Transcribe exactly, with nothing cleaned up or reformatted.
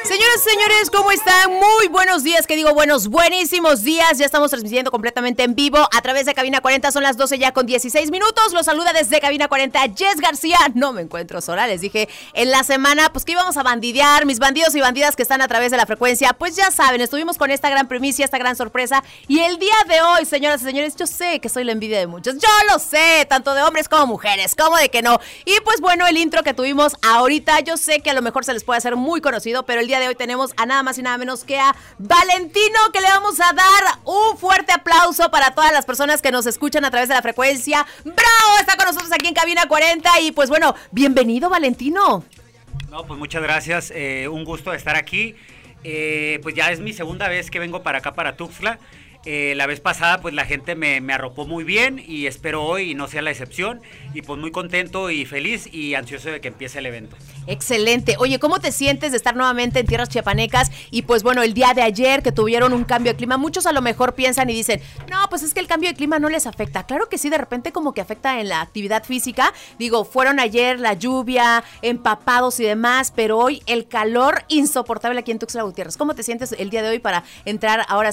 Señoras y señores, ¿cómo están? Muy buenos días, que digo buenos, buenísimos días. Ya estamos transmitiendo completamente en vivo a través de Cabina cuarenta, son las doce ya con dieciséis minutos. Los saluda desde Cabina cuarenta Jess García. No me encuentro sola, les dije en la semana pues que íbamos a bandidear. Mis bandidos y bandidas que están a través de la frecuencia, pues ya saben, estuvimos con esta gran primicia, esta gran sorpresa. Y el día de hoy, señoras y señores, yo sé que soy la envidia de muchos. Yo lo sé, tanto de hombres como mujeres, ¿cómo de que no? Y pues bueno, el intro que tuvimos ahorita, yo sé que a lo mejor se les puede hacer muy conocido, pero el día de hoy tenemos a nada más y nada menos que a Valentino, que le vamos a dar un fuerte aplauso para todas las personas que nos escuchan a través de la frecuencia. ¡Bravo! Está con nosotros aquí en Cabina cuarenta y pues bueno, bienvenido, Valentino. No, pues muchas gracias, eh, un gusto estar aquí. Eh, pues ya es mi segunda vez que vengo para acá, para Tuxtla. Eh, la vez pasada pues la gente me, me arropó muy bien y espero hoy no sea la excepción, y pues muy contento y feliz y ansioso de que empiece el evento. Excelente. Oye, ¿cómo te sientes de estar nuevamente en tierras chiapanecas? Y pues bueno, el día de ayer que tuvieron un cambio de clima, muchos a lo mejor piensan y dicen, no, pues es que el cambio de clima no les afecta. Claro que sí, de repente como que afecta en la actividad física. Digo, fueron ayer la lluvia, empapados y demás, pero hoy el calor insoportable aquí en Tuxtla Gutiérrez. ¿Cómo te sientes el día de hoy para entrar ahora